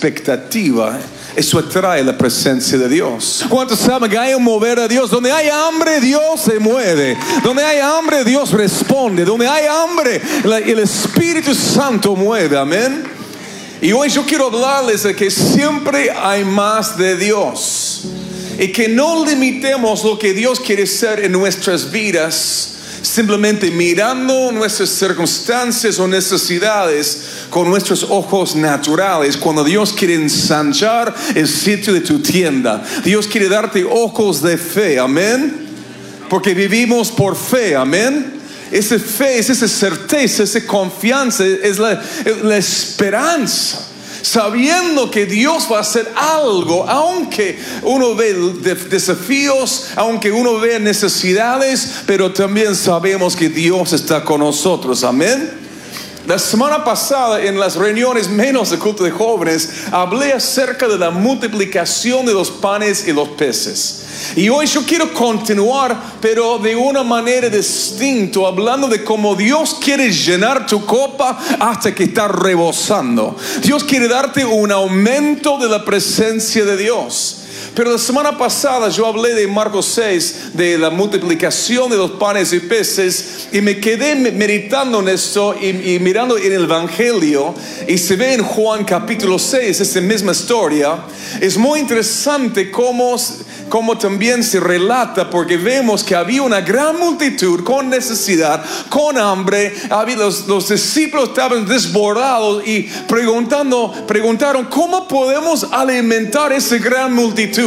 expectativa, eso atrae la presencia de Dios. ¿Cuántos saben que hay un mover a Dios? Donde hay hambre, Dios se mueve. Donde hay hambre, Dios responde. Donde hay hambre, el Espíritu Santo mueve. Amén. Y hoy yo quiero hablarles de que siempre hay más de Dios. Y que no limitemos lo que Dios quiere hacer en nuestras vidas simplemente mirando nuestras circunstancias o necesidades con nuestros ojos naturales, cuando Dios quiere ensanchar el sitio de tu tienda. Dios quiere darte ojos de fe, amén, porque vivimos por fe, amén. Esa fe es esa certeza, esa confianza, es la esperanza, sabiendo que Dios va a hacer algo, aunque uno ve desafíos, aunque uno ve necesidades, pero también sabemos que Dios está con nosotros, amén. La semana pasada en las reuniones menos de culto de jóvenes hablé acerca de la multiplicación de los panes y los peces. Y hoy yo quiero continuar, pero de una manera distinta, hablando de cómo Dios quiere llenar tu copa hasta que está rebosando. Dios quiere darte un aumento de la presencia de Dios. Pero la semana pasada yo hablé de Marcos 6, de la multiplicación de los panes y peces, y me quedé meditando en esto y mirando en el Evangelio, y se ve en Juan capítulo 6, esa misma historia. Es muy interesante cómo también se relata, porque vemos que había una gran multitud con necesidad, con hambre. Los discípulos estaban desbordados y preguntaron ¿cómo podemos alimentar esa gran multitud?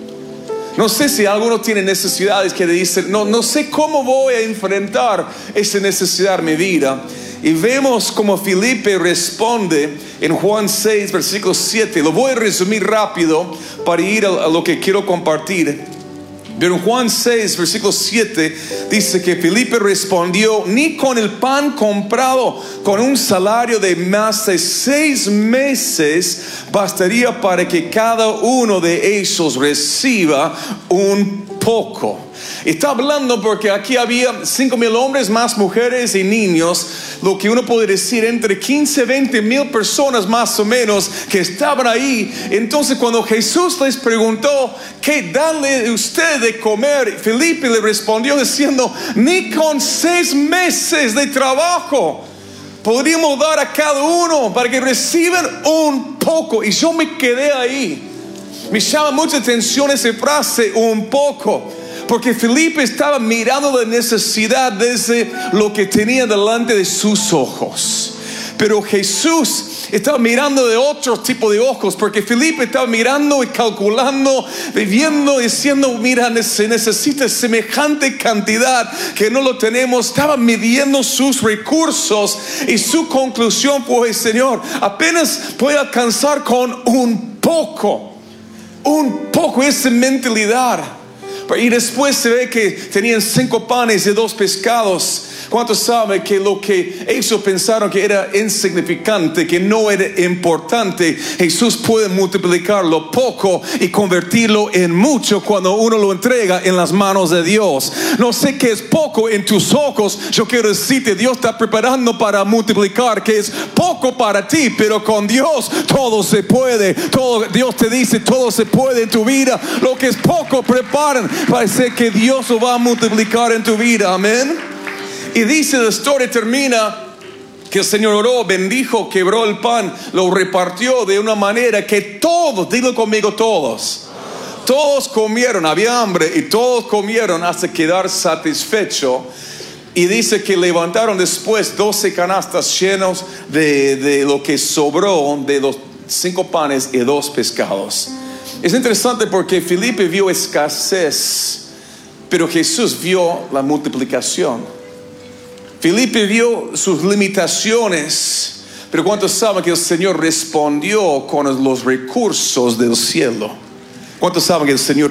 No sé si alguno tiene necesidades que dicen no sé cómo voy a enfrentar esa necesidad en mi vida. Y vemos como Felipe responde en Juan 6 versículo 7. Lo voy a resumir rápido para ir a lo que quiero compartir. Pero en Juan 6 versículo 7 dice que Felipe respondió: ni con el pan comprado con un salario de más de 6 meses bastaría para que cada uno de ellos reciba un poco. Está hablando porque aquí había 5,000 hombres, más mujeres y niños, lo que uno puede decir entre 15 y 20 mil personas más o menos que estaban ahí. Entonces cuando Jesús les preguntó ¿qué darle usted de comer?, Felipe le respondió diciendo: ni con 6 meses de trabajo podríamos dar a cada uno para que reciban un poco. Y yo me quedé ahí. Me llama mucha atención esa frase, un poco, porque Felipe estaba mirando la necesidad desde lo que tenía delante de sus ojos. Pero Jesús estaba mirando de otro tipo de ojos, porque Felipe estaba mirando y calculando, viviendo, diciendo: mira, se necesita semejante cantidad que no lo tenemos. Estaba midiendo sus recursos y su conclusión fue: Señor, apenas puedo alcanzar con un poco. Un poco, esa mentalidad. Y después se ve que tenían 5 panes y 2 pescados. ¿Cuántos saben que lo que ellos pensaron que era insignificante, que no era importante, Jesús puede multiplicarlo poco y convertirlo en mucho cuando uno lo entrega en las manos de Dios? No sé qué es poco en tus ojos. Yo quiero decirte, Dios está preparando para multiplicar, que es poco para ti, pero con Dios todo se puede. Dios te dice, todo se puede en tu vida. Lo que es poco, preparen. Parece que Dios lo va a multiplicar en tu vida. Amén. Y dice, la historia termina que el Señor oró, bendijo, quebró el pan, lo repartió de una manera que todos, dilo conmigo, todos comieron. Había hambre y todos comieron hasta quedar satisfecho. Y dice que levantaron después 12 canastas llenos de lo que sobró de los 5 panes y 2 pescados. Es interesante porque Felipe vio escasez, pero Jesús vio la multiplicación. Felipe vio sus limitaciones, pero ¿cuántos saben que el Señor respondió con los recursos del cielo? ¿Cuántos saben que el Señor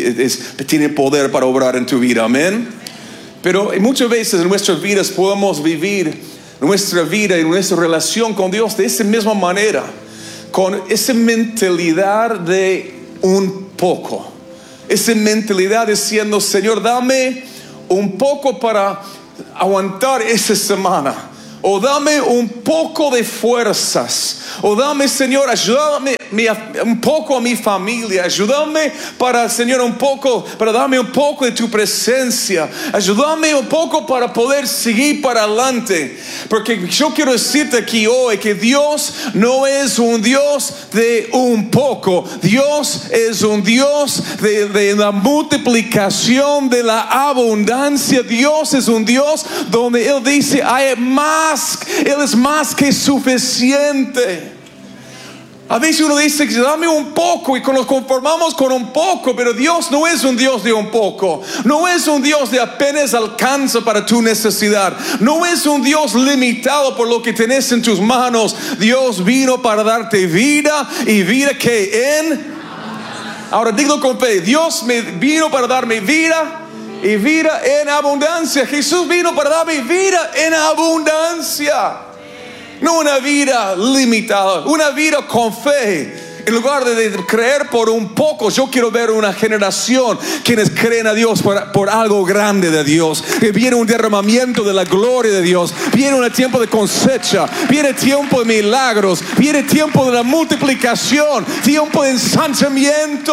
tiene poder para obrar en tu vida? Amén. Pero muchas veces en nuestras vidas podemos vivir nuestra vida y nuestra relación con Dios de esa misma manera, con esa mentalidad de un poco, esa mentalidad diciendo: Señor, dame un poco para aguantar esa semana, o dame un poco de fuerzas, o dame, Señor, ayúdame un poco a mi familia, ayúdame para, Señor, para darme un poco de tu presencia, ayúdame un poco para poder seguir para adelante, porque yo quiero decirte aquí hoy que Dios no es un Dios de un poco. Dios es un Dios de la multiplicación, de la abundancia. Dios es un Dios donde Él dice hay más, Él es más que suficiente. A veces uno dice, dame un poco, y nos conformamos con un poco, pero Dios no es un Dios de un poco. No es un Dios de apenas alcanza para tu necesidad. No es un Dios limitado por lo que tenés en tus manos. Dios vino para darte vida, y vida que ahora digo con fe, Dios me vino para darme vida y vida en abundancia. Jesús vino para darme vida en abundancia. No una vida limitada, una vida con fe. En lugar de creer por un poco, yo quiero ver una generación quienes creen a Dios por algo grande de Dios. Que viene un derramamiento de la gloria de Dios. Viene un tiempo de cosecha. Viene tiempo de milagros. Viene tiempo de la multiplicación. Tiempo de ensanchamiento.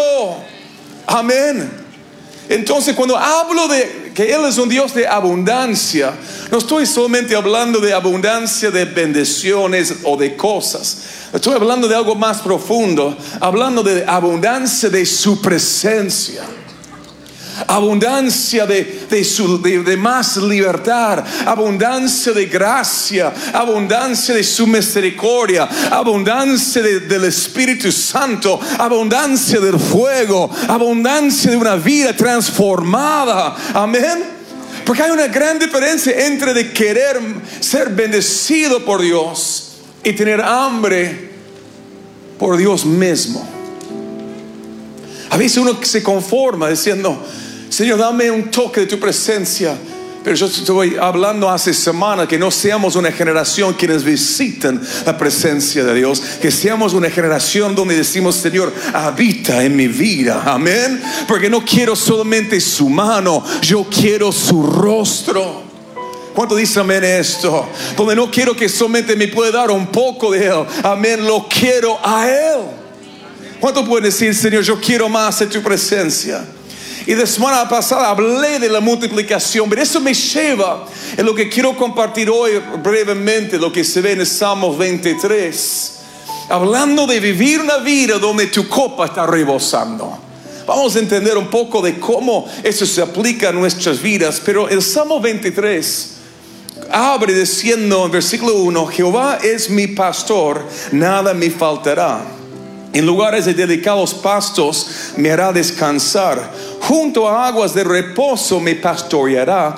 Amén. Entonces, cuando hablo de que Él es un Dios de abundancia, no estoy solamente hablando de abundancia de bendiciones o de cosas. Estoy hablando de algo más profundo, hablando de abundancia de su presencia. Abundancia de más libertad, abundancia de gracia, abundancia de su misericordia, abundancia del Espíritu Santo, abundancia del fuego, abundancia de una vida transformada. Amén. Porque hay una gran diferencia entre de querer ser bendecido por Dios y tener hambre por Dios mismo. A veces uno se conforma diciendo, Señor, dame un toque de tu presencia. Pero yo estoy hablando hace semanas que no seamos una generación quienes visitan la presencia de Dios. Que seamos una generación donde decimos, Señor, habita en mi vida. Amén. Porque no quiero solamente su mano, yo quiero su rostro. ¿Cuánto dice amén esto? Donde no quiero que solamente me pueda dar un poco de Él. Amén, lo quiero a Él. ¿Cuánto pueden decir, Señor, yo quiero más de tu presencia? Y la semana pasada hablé de la multiplicación, pero eso me lleva en lo que quiero compartir hoy brevemente, lo que se ve en el Salmo 23. Hablando de vivir una vida donde tu copa está rebosando. Vamos a entender un poco de cómo eso se aplica a nuestras vidas. Pero el Salmo 23 abre diciendo en versículo 1, Jehová es mi pastor, nada me faltará. En lugares de delicados pastos me hará descansar. Junto a aguas de reposo me pastoreará,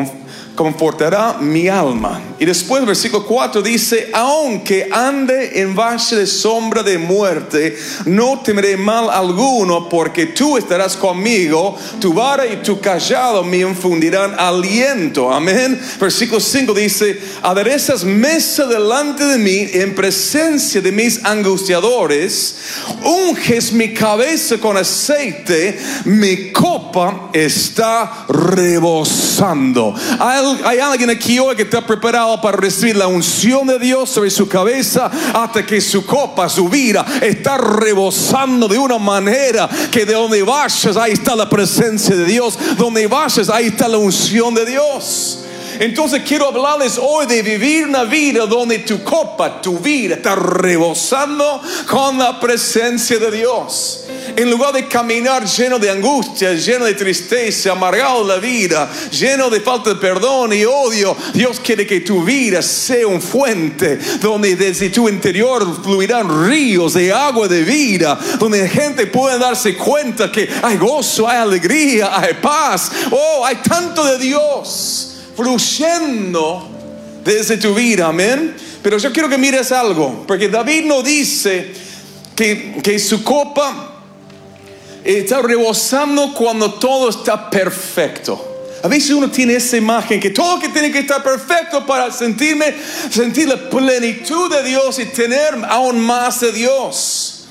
confortará mi alma. Y después versículo 4 dice, aunque ande en valle de sombra de muerte, no temeré mal alguno, porque tú estarás conmigo, tu vara y tu callado me infundirán aliento. Amén. Versículo 5 dice, aderezas mesa delante de mí en presencia de mis angustiadores, unges mi cabeza con aceite, mi copa está rebosando. Hay alguien aquí hoy que está preparado para recibir la unción de Dios sobre su cabeza, hasta que su copa, su vida está rebosando de una manera que de donde vayas ahí está la presencia de Dios, donde vayas ahí está la unción de Dios. Entonces quiero hablarles hoy de vivir una vida donde tu copa, tu vida está rebosando con la presencia de Dios. En lugar de caminar lleno de angustia, lleno de tristeza, amargado la vida, lleno de falta de perdón y odio, Dios quiere que tu vida sea un fuente donde desde tu interior fluirán ríos de agua de vida, donde la gente pueda darse cuenta que hay gozo, hay alegría, hay paz. Oh, hay tanto de Dios fluyendo desde tu vida, amén. Pero yo quiero que mires algo, porque David no dice que su copa está rebosando cuando todo está perfecto. A veces uno tiene esa imagen que todo que tiene que estar perfecto para sentir la plenitud de Dios y tener aún más de Dios.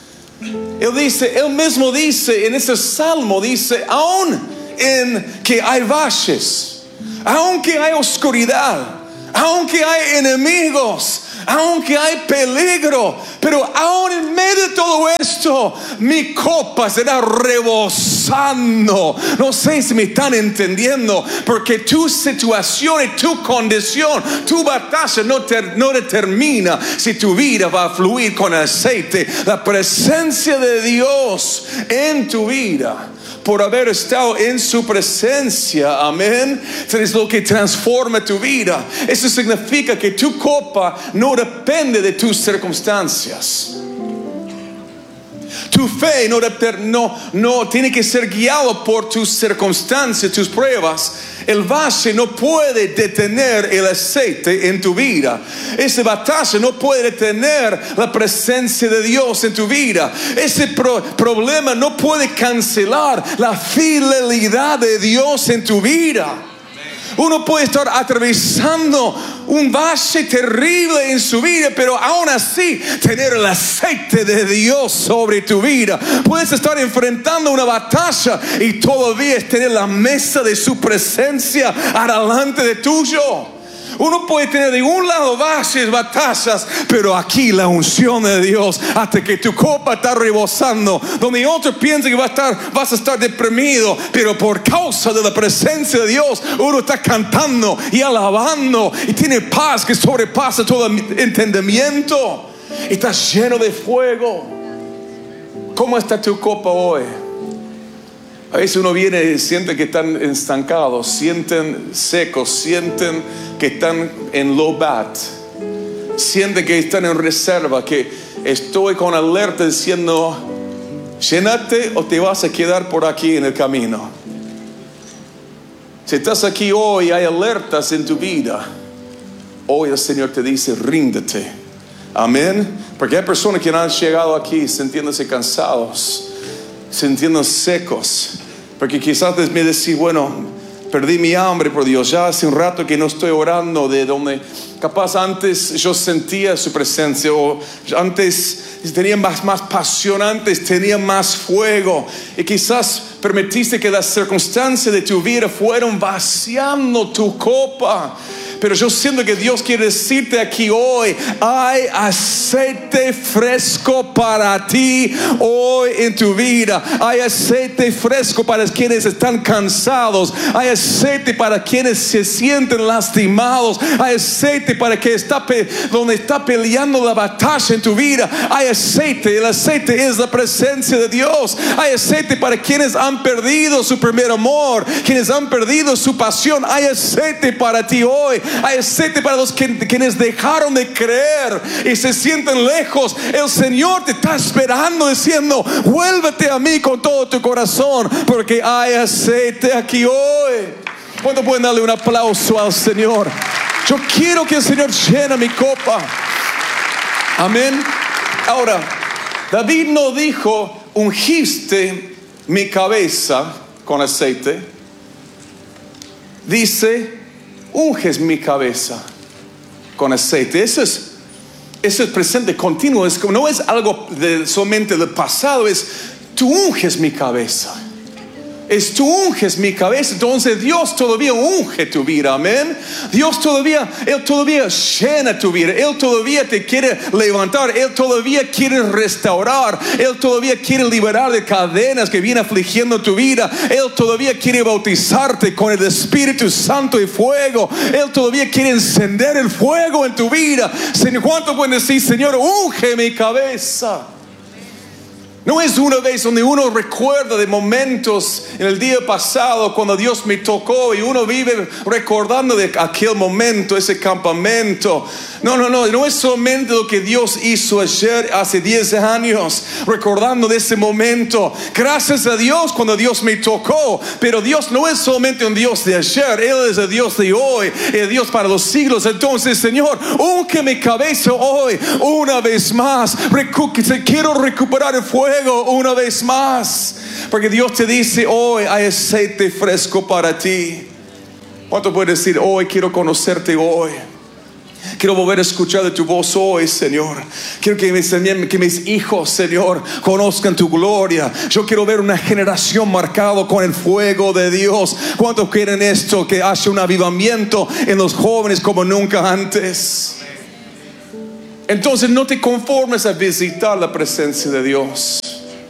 Él mismo dice en ese salmo, dice, aún en que hay valles, aunque hay oscuridad, aunque hay enemigos, aunque hay peligro, pero aún en medio de todo esto, mi copa será rebosando. No sé si me están entendiendo, porque tu situación y tu condición, tu batalla no determina si tu vida va a fluir con aceite. La presencia de Dios en tu vida, por haber estado en su presencia, amén, es lo que transforma tu vida. Eso significa que tu copa no depende de tus circunstancias. Tu fe no tiene que ser guiado por tus circunstancias, tus pruebas. El vaso no puede detener el aceite en tu vida. Esa batalla no puede detener la presencia de Dios en tu vida. Ese problema no puede cancelar la fidelidad de Dios en tu vida. Uno puede estar atravesando un valle terrible en su vida, pero aún así tener el aceite de Dios sobre tu vida. Puedes estar enfrentando una batalla y todavía tener la mesa de su presencia adelante de tuyo. Uno puede tener de un lado valles, batallas, pero aquí la unción de Dios hasta que tu copa está rebosando. Donde otro piensa que vas a estar deprimido, pero por causa de la presencia de Dios, uno está cantando y alabando y tiene paz que sobrepasa todo entendimiento. Está lleno de fuego. ¿Cómo está tu copa hoy? A veces uno viene y siente que están estancados, sienten secos, sienten que están en low bat, sienten que están en reserva, que estoy con alerta diciendo, llénate o te vas a quedar por aquí en el camino. Si estás aquí hoy, hay alertas en tu vida. Hoy el Señor te dice, ríndete. Amén. Porque hay personas que han llegado aquí sintiéndose cansados, sintiéndose secos, porque quizás me decís, bueno, perdí mi hambre por Dios, ya hace un rato que no estoy orando de donde capaz antes yo sentía su presencia, o antes tenía más pasión, antes tenía más fuego, y quizás permitiste que las circunstancias de tu vida fueron vaciando tu copa. Pero yo siento que Dios quiere decirte aquí hoy, hay aceite fresco para ti hoy en tu vida. Hay aceite fresco para quienes están cansados. Hay aceite para quienes se sienten lastimados. Hay aceite para que donde está peleando la batalla en tu vida. Hay aceite. El aceite es la presencia de Dios. Hay aceite para quienes han perdido su primer amor, quienes han perdido su pasión. Hay aceite para ti hoy. Hay aceite para los quienes dejaron de creer y se sienten lejos. El Señor te está esperando diciendo, vuélvete a mí con todo tu corazón, porque hay aceite aquí hoy. ¿Cuánto pueden darle un aplauso al Señor? Yo quiero que el Señor llene mi copa. Amén. Ahora, David no dijo, ungiste mi cabeza con aceite. Dice, unges mi cabeza con aceite. Eso es presente continuo. No es algo solamente del pasado. Es tú unges mi cabeza. Es tú unges mi cabeza. Entonces Dios todavía unge tu vida. Amén. Él todavía llena tu vida. Él todavía te quiere levantar. Él todavía quiere restaurar. Él todavía quiere liberar de cadenas que vienen afligiendo tu vida. Él todavía quiere bautizarte con el Espíritu Santo y fuego. Él todavía quiere encender el fuego en tu vida. Señor, ¿cuánto pueden decir, Señor, unge mi cabeza? No es una vez donde uno recuerda de momentos en el día pasado cuando Dios me tocó y uno vive recordando de aquel momento, ese campamento. No es solamente lo que Dios hizo ayer, hace 10 años, recordando de ese momento. Gracias a Dios cuando Dios me tocó, pero Dios no es solamente un Dios de ayer, Él es el Dios de hoy, el Dios para los siglos. Entonces, Señor, unge mi cabeza hoy una vez más. Quiero recuperar el fuego una vez más, porque Dios te dice hoy hay aceite fresco para ti. ¿Cuánto puedes decir hoy quiero conocerte hoy? Quiero volver a escuchar de tu voz hoy, Señor. Quiero que mis hijos, Señor, conozcan tu gloria. Yo quiero ver una generación marcada con el fuego de Dios. ¿Cuántos quieren esto? Que haya un avivamiento en los jóvenes como nunca antes. Entonces no te conformes a visitar la presencia de Dios.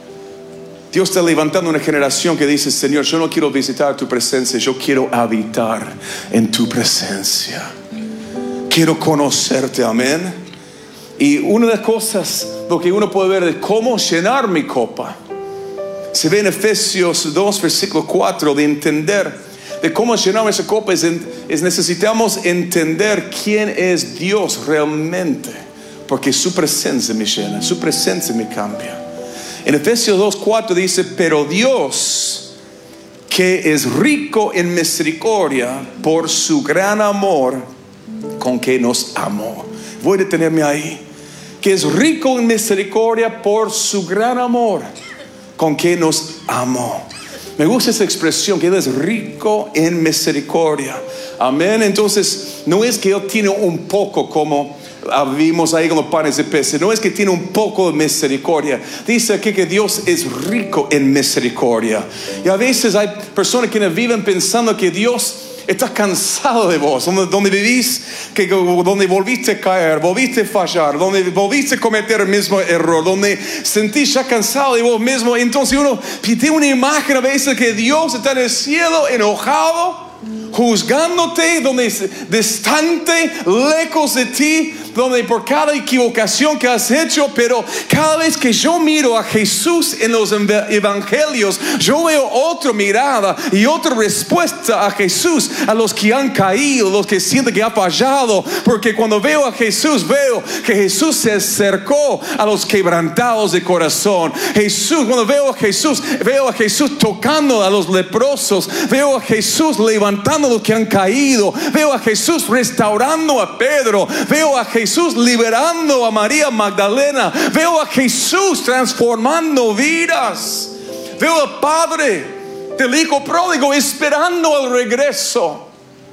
Dios está levantando una generación que dice: Señor, yo no quiero visitar tu presencia, yo quiero habitar en tu presencia. Quiero conocerte, amén. Y una de las cosas, lo que uno puede ver, es cómo llenar mi copa. Se ve en Efesios 2, versículo 4, de entender de cómo llenar esa copa. Necesitamos entender quién es Dios realmente, porque su presencia me llena, su presencia me cambia. En Efesios 2, 4 dice: pero Dios, que es rico en misericordia por su gran amor con que nos amó. Voy a detenerme ahí. Que es rico en misericordia por su gran amor con que nos amó. Me gusta esa expresión, que Él es rico en misericordia. Amén. Entonces no es que Él tiene un poco, como vimos ahí con los panes de peces. No es que tiene un poco de misericordia. Dice aquí que Dios es rico en misericordia. Y a veces hay personas que viven pensando que Dios está cansado de vos, donde vivís, donde volviste a caer, volviste a fallar, donde volviste a cometer el mismo error, donde sentís ya cansado de vos mismo. Entonces uno tiene una imagen a veces que Dios está en el cielo enojado, juzgándote, donde es distante, lejos de ti, donde por cada equivocación que has hecho. Pero cada vez que yo miro a Jesús en los evangelios, yo veo otra mirada y otra respuesta a Jesús, a los que han caído, los que sienten que ha fallado. Porque cuando veo a Jesús, veo que Jesús se acercó a los quebrantados de corazón. Cuando veo a Jesús tocando a los leprosos, veo a Jesús levantando a los que han caído, veo a Jesús restaurando a Pedro, veo a Jesús liberando a María Magdalena, veo a Jesús transformando vidas, veo al padre del hijo pródigo esperando el regreso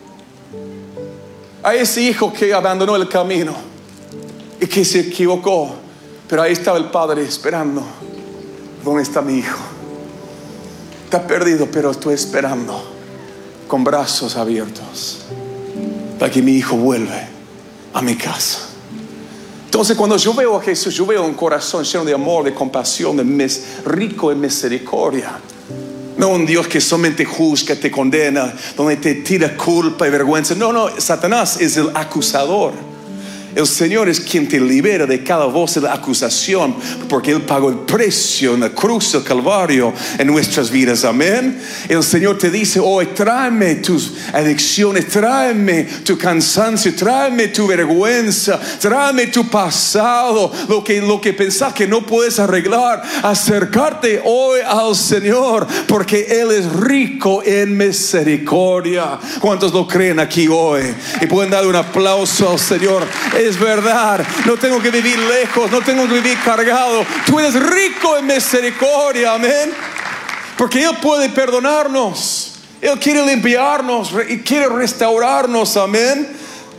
a ese hijo que abandonó el camino y que se equivocó, pero ahí estaba el padre esperando. ¿Dónde está mi hijo? Está perdido, pero estoy esperando con brazos abiertos para que mi hijo vuelva a mi casa. Entonces cuando yo veo a Jesús, yo veo un corazón lleno de amor, de compasión, rico en misericordia. No un Dios que solamente juzga, te condena, donde te tira culpa y vergüenza. No, Satanás es el acusador. El Señor es quien te libera de cada voz de la acusación, porque Él pagó el precio en la cruz del Calvario en nuestras vidas. Amén. El Señor te dice hoy: tráeme tus adicciones, tráeme tu cansancio, tráeme tu vergüenza, tráeme tu pasado, lo que pensás que no puedes arreglar. Acercarte hoy al Señor, porque Él es rico en misericordia. ¿Cuántos lo creen aquí hoy? Y pueden dar un aplauso al Señor. Es verdad, no tengo que vivir lejos, no tengo que vivir cargado. Tú eres rico en misericordia, amén. Porque Él puede perdonarnos, Él quiere limpiarnos y quiere restaurarnos, amén.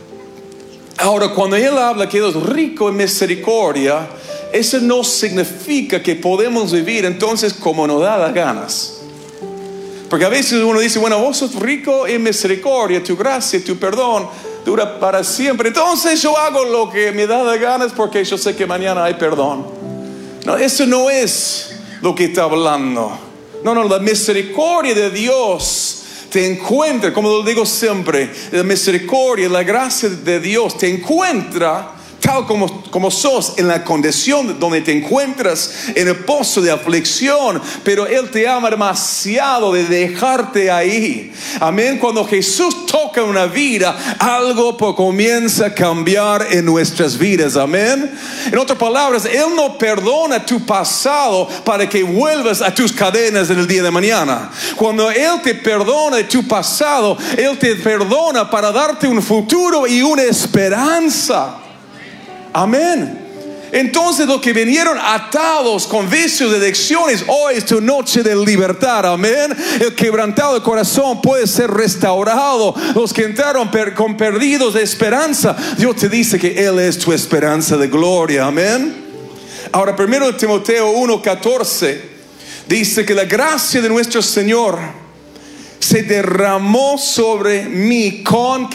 Ahora, cuando Él habla que Él es rico en misericordia, eso no significa que podemos vivir entonces como nos da las ganas. Porque a veces uno dice: bueno, vos sos rico en misericordia, tu gracia, tu perdón dura para siempre, entonces yo hago lo que me da de ganas porque yo sé que mañana hay perdón. No, eso no es lo que está hablando. No, la misericordia de Dios te encuentra, como lo digo siempre, la misericordia, la gracia de Dios te encuentra tal como sos, en la condición donde te encuentras, en el pozo de aflicción. Pero Él te ama demasiado de dejarte ahí. Amén. Cuando Jesús toca una vida, algo comienza a cambiar en nuestras vidas. Amén. En otras palabras, Él no perdona tu pasado para que vuelvas a tus cadenas en el día de mañana. Cuando Él te perdona de tu pasado, Él te perdona para darte un futuro y una esperanza. Amén. Entonces los que vinieron atados con vicios de adicciones, hoy es tu noche de libertad, amén. El quebrantado de corazón puede ser restaurado. Los que entraron con perdidos de esperanza, Dios te dice que Él es tu esperanza de gloria, amén. Ahora 1 Timoteo 1:14 dice que la gracia de nuestro Señor se derramó sobre mí con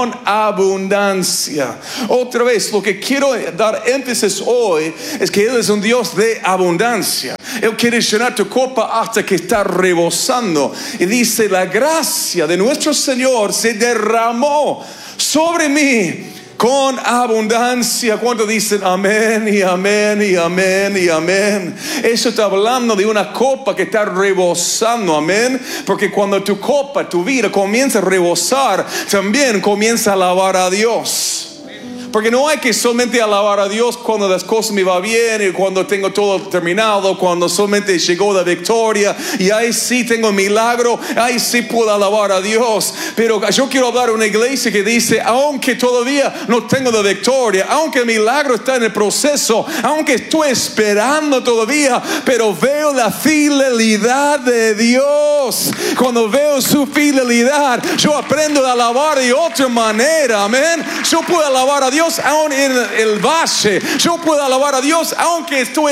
abundancia. Otra vez, lo que quiero dar énfasis hoy es que Él es un Dios de abundancia. Él quiere llenar tu copa hasta que está rebosando. Y dice, la gracia de nuestro Señor se derramó sobre mí con abundancia. ¿Cuántos dicen amén y amén y amén y amén? Eso está hablando de una copa que está rebosando, amén. Porque cuando tu copa, tu vida comienza a rebosar, también comienza a alabar a Dios. Porque no hay que solamente alabar a Dios cuando las cosas me van bien y cuando tengo todo terminado, cuando solamente llegó la victoria y ahí sí tengo milagro, ahí sí puedo alabar a Dios. Pero yo quiero hablar de una iglesia que dice, aunque todavía no tengo la victoria, aunque el milagro está en el proceso, aunque estoy esperando todavía, pero veo la fidelidad de Dios. Cuando veo su fidelidad, yo aprendo a alabar de otra manera, amén. Yo puedo alabar a Dios aún en el valle. Yo puedo alabar a Dios aunque estoy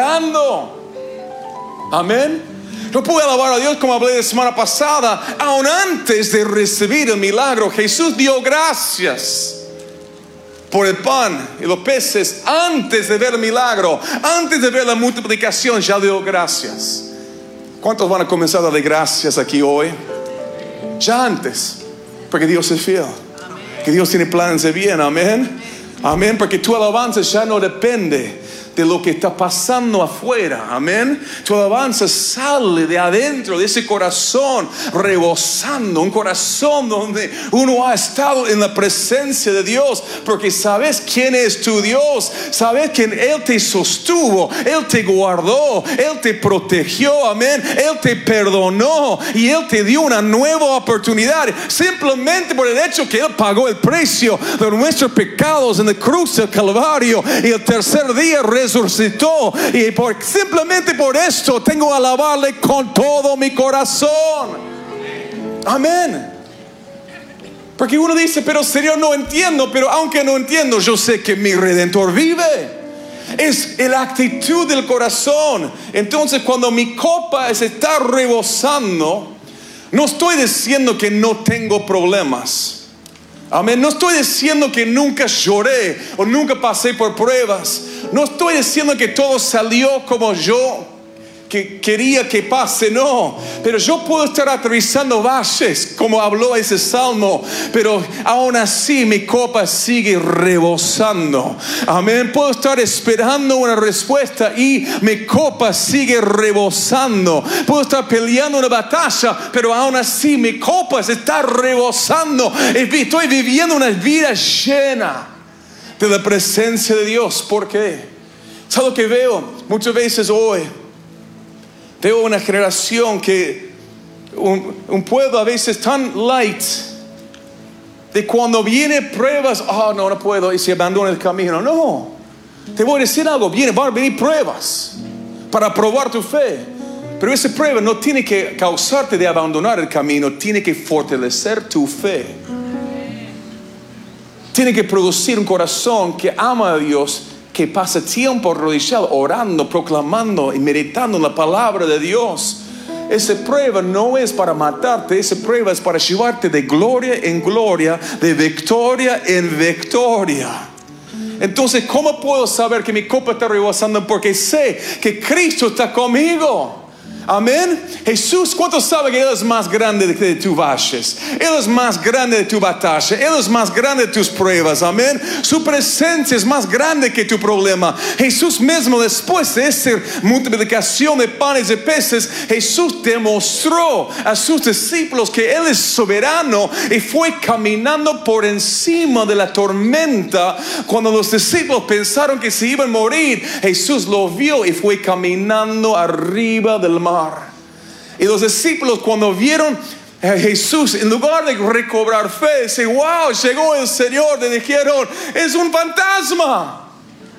esperando, amén. Yo puedo alabar a Dios como hablé la semana pasada. Aún antes de recibir el milagro, Jesús dio gracias por el pan y los peces. Antes de ver el milagro, antes de ver la multiplicación, ya dio gracias. ¿Cuántos van a comenzar a dar gracias aquí hoy? Ya antes, porque Dios es fiel, que Dios tiene planes de bien, amén. Amén, porque tu alabanza ya no depende de lo que está pasando afuera, amén. Tu alabanza sale de adentro, de ese corazón rebosando, un corazón donde uno ha estado en la presencia de Dios, porque sabes quién es tu Dios, sabes que Él te sostuvo, Él te guardó, Él te protegió, amén. Él te perdonó y Él te dio una nueva oportunidad, simplemente por el hecho que Él pagó el precio de nuestros pecados en la cruz del Calvario y el tercer día resucitó, y simplemente por esto tengo que alabarle con todo mi corazón, amén. Porque uno dice, pero Señor, no entiendo. Pero aunque no entiendo, yo sé que mi Redentor vive. Es la actitud del corazón. Entonces cuando mi copa se está rebosando, no estoy diciendo que no tengo problemas, amén. No estoy diciendo que nunca lloré o nunca pasé por pruebas. No estoy diciendo que todo salió como yo que quería que pase, no. Pero yo puedo estar atravesando valles, como habló ese salmo, pero aún así mi copa sigue rebosando, amén. Puedo estar esperando una respuesta y mi copa sigue rebosando. Puedo estar peleando una batalla, pero aún así mi copa se está rebosando. Estoy viviendo una vida llena de la presencia de Dios. ¿Por qué? ¿Sabes lo que veo? Muchas veces hoy veo una generación que un pueblo a veces tan light, de cuando vienen pruebas, no puedo, y se abandona el camino. No, te voy a decir algo, van a venir pruebas para probar tu fe, pero esa prueba no tiene que causarte de abandonar el camino, tiene que fortalecer tu fe. Tiene que producir un corazón que ama a Dios, que pasa tiempo arrodillado, orando, proclamando y meditando en la palabra de Dios. Esa prueba no es para matarte, esa prueba es para llevarte de gloria en gloria, de victoria en victoria. Entonces, ¿cómo puedo saber que mi copa está rebosando? Porque sé que Cristo está conmigo. Amén. Jesús, ¿cuántos saben que Él es más grande de tus valles? Él es más grande de tu batalla. Él es más grande de tus pruebas. Amén. Su presencia es más grande que tu problema. Jesús mismo, después de esa multiplicación de panes y peces, Jesús demostró a sus discípulos que Él es soberano y fue caminando por encima de la tormenta. Cuando los discípulos pensaron que se iban a morir, Jesús lo vio y fue caminando arriba del mar. Y los discípulos, cuando vieron a Jesús, en lugar de recobrar fe, decir, wow, llegó el Señor, le dijeron, es un fantasma.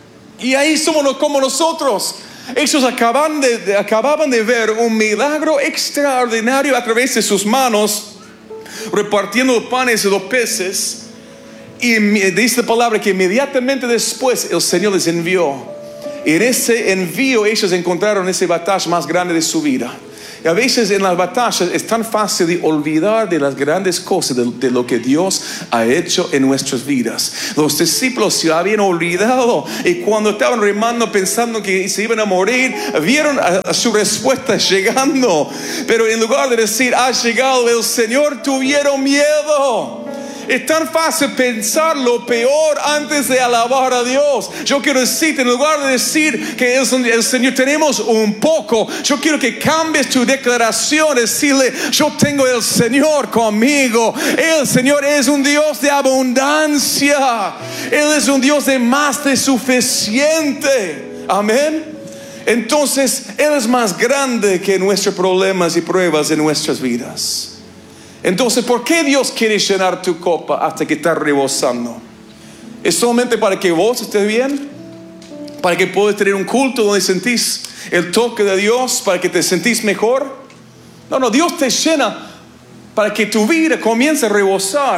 Y ahí somos como nosotros. Ellos acababan de ver un milagro extraordinario a través de sus manos, repartiendo los panes y los peces. Y dice la palabra que inmediatamente después el Señor les envió. Y en ese envío ellos encontraron esa batalla más grande de su vida. Y a veces en las batallas es tan fácil de olvidar de las grandes cosas, de lo que Dios ha hecho en nuestras vidas. Los discípulos se habían olvidado, y cuando estaban remando pensando que se iban a morir, vieron a su respuesta llegando. Pero en lugar de decir, ha llegado el Señor, tuvieron miedo. Es tan fácil pensar lo peor antes de alabar a Dios. Yo quiero decirte, en lugar de decir que el Señor tenemos un poco, yo quiero que cambies tu declaración, decirle, yo tengo el Señor conmigo. El Señor es un Dios de abundancia. Él es un Dios de más de suficiente. Amén. Entonces Él es más grande que nuestros problemas y pruebas en nuestras vidas. Entonces, ¿por qué Dios quiere llenar tu copa hasta que está rebosando? ¿Es solamente para que vos estés bien? ¿Para que puedas tener un culto donde sentís el toque de Dios? ¿Para que te sentís mejor? No, Dios te llena para que tu vida comience a rebosar.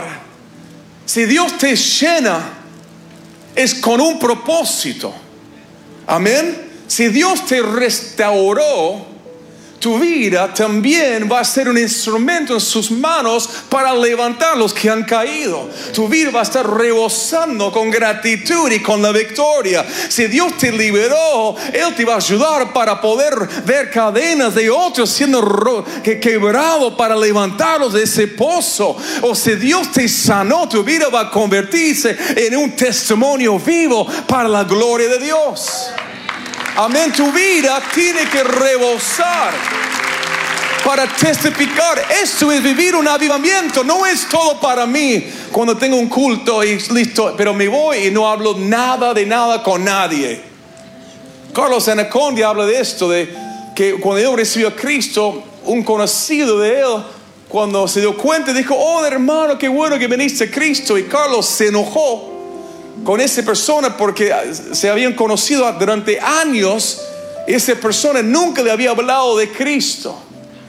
Si Dios te llena, es con un propósito. Amén. Si Dios te restauró, tu vida también va a ser un instrumento en sus manos para levantar los que han caído. Tu vida va a estar rebosando con gratitud y con la victoria. Si Dios te liberó, Él te va a ayudar para poder ver cadenas de otros siendo quebrados, para levantarlos de ese pozo. O si Dios te sanó, tu vida va a convertirse en un testimonio vivo para la gloria de Dios. Amén. Tu vida tiene que rebosar para testificar. Esto es vivir un avivamiento. No es todo para mí cuando tengo un culto y listo, pero me voy y no hablo nada de nada con nadie. Carlos Anaconda habla de esto, de que cuando él recibió a Cristo, un conocido de él, cuando se dio cuenta, dijo, oh hermano, qué bueno que viniste a Cristo. Y Carlos se enojó con esa persona porque se habían conocido durante años. Esa persona nunca le había hablado de Cristo.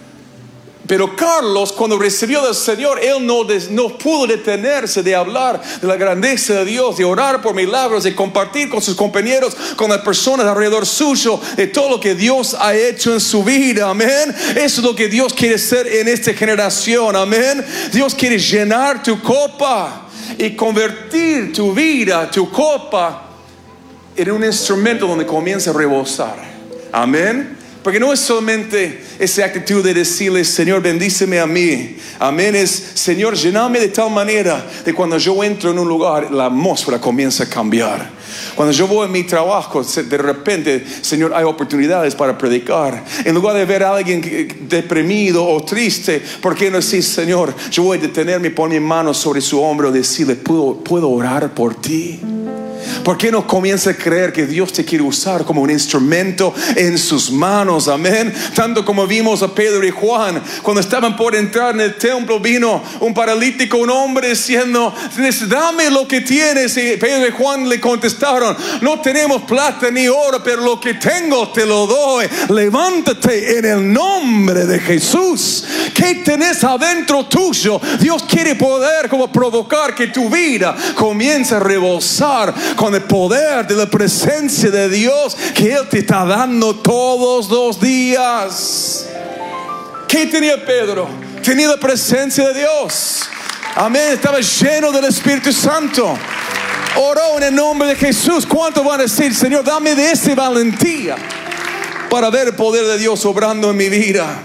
Pero Carlos, cuando recibió del Señor, él no pudo detenerse de hablar de la grandeza de Dios, de orar por milagros, de compartir con sus compañeros, con las personas alrededor suyo, de todo lo que Dios ha hecho en su vida. Amén. Eso es lo que Dios quiere hacer en esta generación. Amén. Dios quiere llenar tu copa y convertir tu vida, tu copa, en un instrumento donde comienza a rebosar. Amén. Porque no es solamente esa actitud de decirle, Señor, bendíceme a mí. Amén. Es, Señor, lléname de tal manera de cuando yo entro en un lugar, la atmósfera comienza a cambiar. Cuando yo voy a mi trabajo, de repente, Señor, hay oportunidades para predicar. En lugar de ver a alguien deprimido o triste, ¿por qué no decir, Señor, yo voy a detenerme y poner mi mano sobre su hombro y decirle, ¿puedo orar por ti? ¿Por qué no comienza a creer que Dios te quiere usar como un instrumento en sus manos? Amén. Tanto como vimos a Pedro y Juan, cuando estaban por entrar en el templo, vino un paralítico, un hombre diciendo, dame lo que tienes. Y Pedro y Juan le contestaron, no tenemos plata ni oro, pero lo que tengo te lo doy. Levántate en el nombre de Jesús. ¿Qué tenés adentro tuyo? Dios quiere poder como provocar que tu vida comience a rebosar con el poder de la presencia de Dios que Él te está dando todos los días. ¿Qué tenía Pedro? Tenía la presencia de Dios. Amén. Estaba lleno del Espíritu Santo. Oró en el nombre de Jesús. ¿Cuántos van a decir, Señor, dame de esa valentía para ver el poder de Dios obrando en mi vida?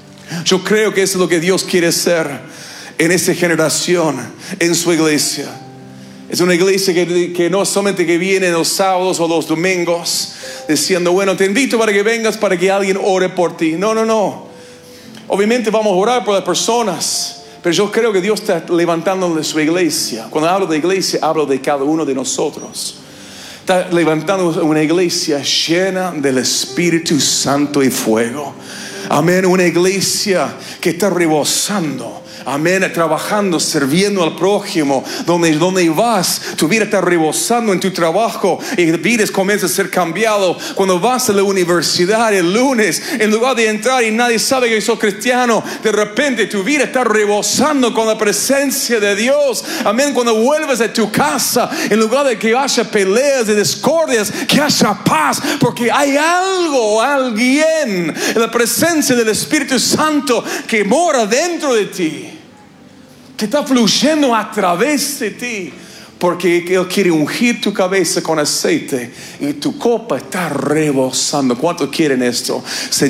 Yo creo que eso es lo que Dios quiere hacer en esta generación, en su iglesia. Es una iglesia que no solamente que viene los sábados o los domingos diciendo, bueno, te invito para que vengas para que alguien ore por ti. No. Obviamente vamos a orar por las personas, pero yo creo que Dios está levantando de su iglesia. Cuando hablo de iglesia, hablo de cada uno de nosotros. Está levantando una iglesia llena del Espíritu Santo y fuego. Amén. Una iglesia que está rebosando. amén, trabajando, sirviendo al prójimo, donde vas, tu vida está rebosando en tu trabajo y la vida comienza a ser cambiado. Cuando vas a la universidad el lunes, en lugar de entrar y nadie sabe que soy cristiano, de repente tu vida está rebosando con la presencia de Dios, amén. Cuando vuelves a tu casa, en lugar de que haya peleas y discordias, que haya paz, porque hay algo, alguien, en la presencia del Espíritu Santo que mora dentro de ti, que está fluyendo a través de ti, porque Él quiere ungir tu cabeza con aceite y tu copa está rebosando. ¿Cuántos quieren esto? Señor,